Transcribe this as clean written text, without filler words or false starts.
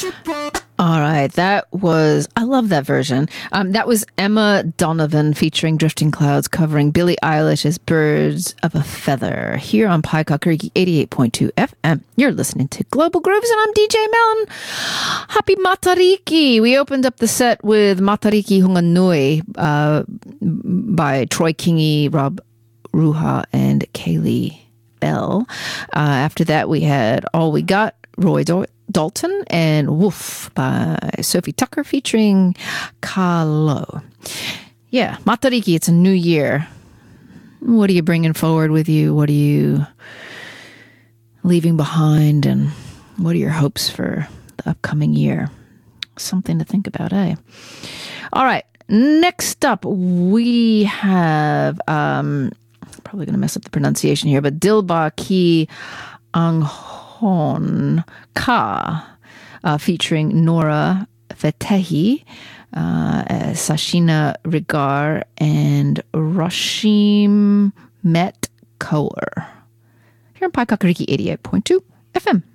All right, I love that version. That was Emma Donovan featuring Drifting Clouds covering Billie Eilish's Birds of a Feather here on Pai Kakariki 88.2 FM. You're listening to Global Grooves and I'm DJ Melon. Happy Matariki. We opened up the set with Matariki Hunganui by Troy Kingi, Rob Ruha, and Kaylee Bell. After that, we had All We Got, Roy Dalton, and Woof by Sophie Tucker featuring Kalo. Yeah, Matariki, it's a new year. What are you bringing forward with you? What are you leaving behind? And what are your hopes for the upcoming year? Something to think about, eh? All right, next up we have, probably going to mess up the pronunciation here, but Dilba Ki Anghon Ka, featuring Nora Fetehi, Sashina Rigar, and Rashim Met Kaur. Here on Pai Kakariki 88.2 FM.